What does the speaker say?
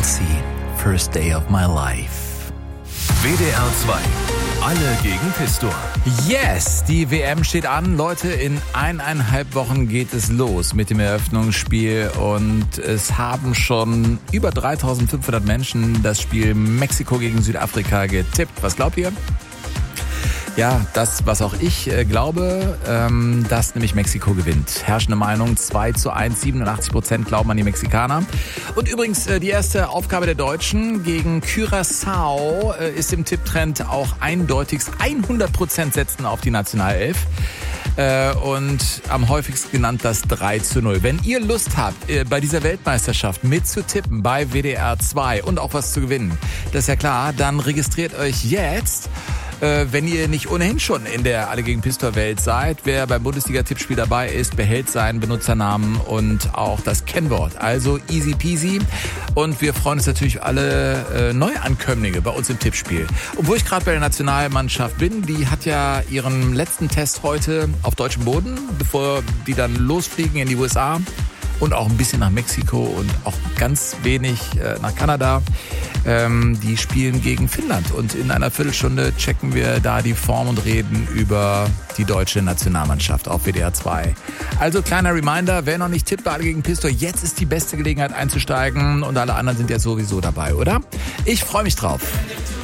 Chelsea, First Day of My Life. WDR 2. Alle gegen Pistor. Yes, die WM steht an. Leute, in 1,5 Wochen geht es los mit dem Eröffnungsspiel und es haben schon über 3.500 Menschen das Spiel Mexiko gegen Südafrika getippt. Was glaubt ihr? Ja, das, was auch ich glaube, dass nämlich Mexiko gewinnt. Herrschende Meinung 2:1, 87% glauben an die Mexikaner. Und übrigens, die erste Aufgabe der Deutschen gegen Curaçao ist im Tipptrend auch eindeutigst 100% setzen auf die Nationalelf. Und am häufigsten genannt das 3:0. Wenn ihr Lust habt, bei dieser Weltmeisterschaft mitzutippen bei WDR 2 und auch was zu gewinnen, das ist ja klar, dann registriert euch jetzt. Wenn ihr nicht ohnehin schon in der Alle gegen Pistor-Welt seid, wer beim Bundesliga-Tippspiel dabei ist, behält seinen Benutzernamen und auch das Kennwort. Also easy peasy. Und wir freuen uns natürlich alle Neuankömmlinge bei uns im Tippspiel. Obwohl ich gerade bei der Nationalmannschaft bin, die hat ja ihren letzten Test heute auf deutschem Boden, bevor die dann losfliegen in die USA. Und auch ein bisschen nach Mexiko und auch ganz wenig nach Kanada. Die spielen gegen Finnland. Und in einer Viertelstunde checken wir da die Form und reden über die deutsche Nationalmannschaft auf WDR 2. Also kleiner Reminder, wer noch nicht tippt bei Alle gegen Pistor, jetzt ist die beste Gelegenheit einzusteigen. Und alle anderen sind ja sowieso dabei, oder? Ich freue mich drauf.